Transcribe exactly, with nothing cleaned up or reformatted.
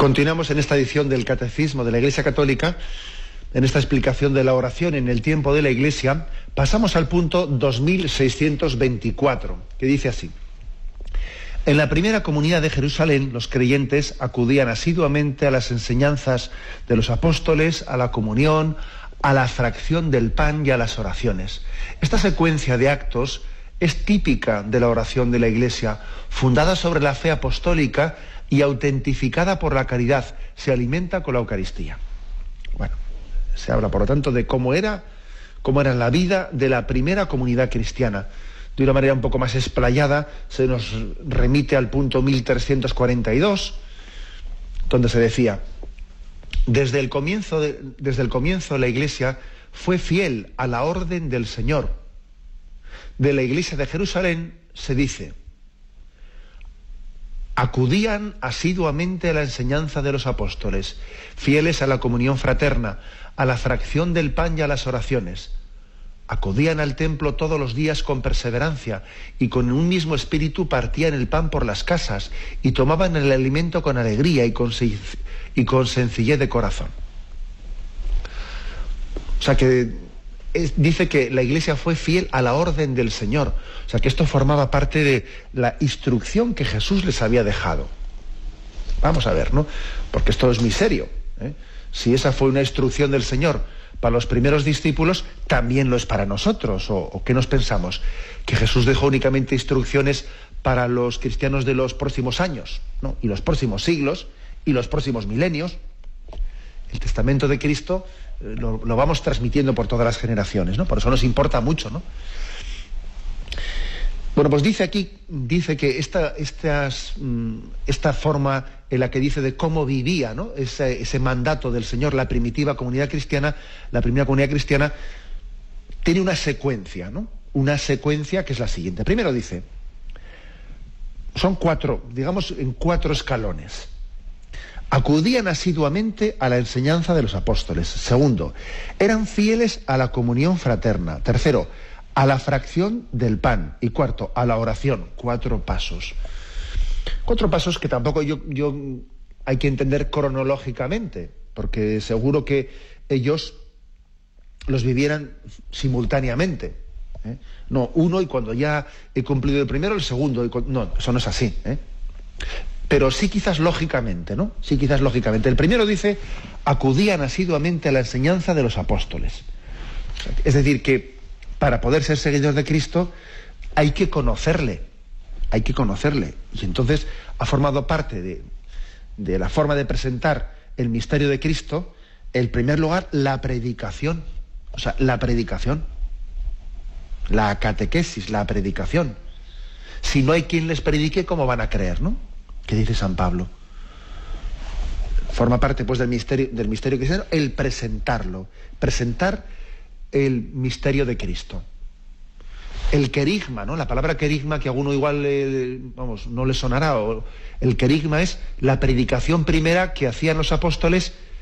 Continuamos en esta edición del Catecismo de la Iglesia Católica, en esta explicación de la oración en el tiempo de la Iglesia. Pasamos al punto dos mil seiscientos veinticuatro, que dice así: en la primera comunidad de Jerusalén, los creyentes acudían asiduamente a las enseñanzas de los apóstoles, a la comunión, a la fracción del pan y a las oraciones. Esta secuencia de actos es típica de la oración de la Iglesia, fundada sobre la fe apostólica y autentificada por la caridad. Se alimenta con la Eucaristía. Bueno, se habla, por lo tanto, de cómo era, cómo era la vida de la primera comunidad cristiana. De una manera un poco más explayada, se nos remite al punto mil trescientos cuarenta y dos, donde se decía: desde el comienzo de, desde el comienzo la Iglesia fue fiel a la orden del Señor. De la Iglesia de Jerusalén se dice: acudían asiduamente a la enseñanza de los apóstoles, fieles a la comunión fraterna, a la fracción del pan y a las oraciones. Acudían al templo todos los días con perseverancia y con un mismo espíritu partían el pan por las casas y tomaban el alimento con alegría y con, y con sencillez de corazón. O sea que es, dice que la Iglesia fue fiel a la orden del Señor. O sea que esto formaba parte de la instrucción que Jesús les había dejado. Vamos a ver, ¿no? Porque esto es misterio, ¿eh? Si esa fue una instrucción del Señor para los primeros discípulos, también lo es para nosotros. ¿O, o qué nos pensamos? ¿Que Jesús dejó únicamente instrucciones para los cristianos de los próximos años, ¿no? Y los próximos siglos y los próximos milenios? El testamento de Cristo eh, lo, lo vamos transmitiendo por todas las generaciones, ¿no? Por eso nos importa mucho, ¿no? Bueno, pues dice aquí, dice que esta, estas, esta forma en la que dice de cómo vivía, ¿no? Ese, ese mandato del Señor, la primitiva comunidad cristiana, la primera comunidad cristiana, tiene una secuencia, ¿no? Una secuencia que es la siguiente. Primero dice, son cuatro, digamos, en cuatro escalones. Acudían asiduamente a la enseñanza de los apóstoles. Segundo, eran fieles a la comunión fraterna. Tercero, a la fracción del pan. Y cuarto, a la oración. Cuatro pasos. Cuatro pasos que tampoco yo, yo hay que entender cronológicamente, porque seguro que ellos los vivieran simultáneamente, ¿eh? No, uno y cuando ya he cumplido el primero, el segundo. Y cu- no, eso no es así, ¿eh? Pero sí quizás lógicamente, ¿no? Sí quizás lógicamente. El primero dice, acudían asiduamente a la enseñanza de los apóstoles. Es decir, que para poder ser seguidores de Cristo hay que conocerle, hay que conocerle. Y entonces ha formado parte de, de la forma de presentar el misterio de Cristo, en primer lugar, la predicación. O sea, la predicación. La catequesis, la predicación. Si no hay quien les predique, ¿cómo van a creer, no? ¿Qué dice San Pablo? Forma parte, pues, del misterio, del misterio cristiano, el presentarlo. Presentar el misterio de Cristo. El querigma, ¿no? La palabra querigma, que a alguno igual eh, vamos, no le sonará. O, el querigma es la predicación primera que hacían los apóstoles